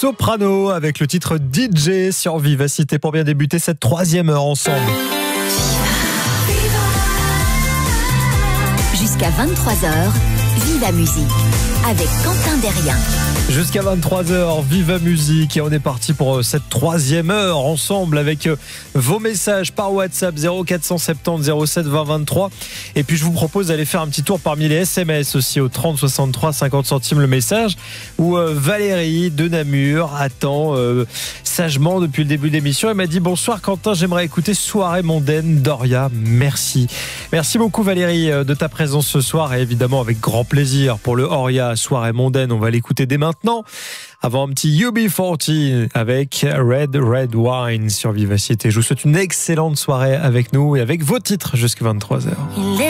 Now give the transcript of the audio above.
Soprano avec le titre DJ sur Vivacité pour bien débuter cette troisième heure ensemble. Jusqu'à 23h, Viva Musique avec Quentin Derrien. Jusqu'à 23h, Viva Musique et on est parti pour cette troisième heure ensemble avec vos messages par WhatsApp 0470 07 20 23 et puis je vous propose d'aller faire un petit tour parmi les SMS aussi au 30 63 50 centimes le message où Valérie de Namur attend sagement depuis le début de l'émission. Elle m'a dit bonsoir Quentin, j'aimerais écouter Soirée mondaine d'Oria. Merci beaucoup Valérie de ta présence ce soir et évidemment avec grand plaisir pour le Oria Soirée mondaine, on va l'écouter dès maintenant. Avant un petit UB40 avec Red Wine sur Vivacité. Je vous souhaite une excellente soirée avec nous et avec vos titres jusqu'à 23h.